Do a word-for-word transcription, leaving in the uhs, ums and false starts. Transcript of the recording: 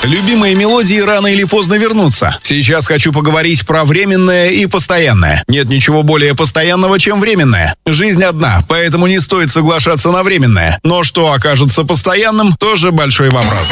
Любимые мелодии рано или поздно вернутся. Сейчас хочу поговорить про временное и постоянное. Нет ничего более постоянного, чем временное. Жизнь одна, поэтому не стоит соглашаться на временное. Но что окажется постоянным, тоже большой вопрос.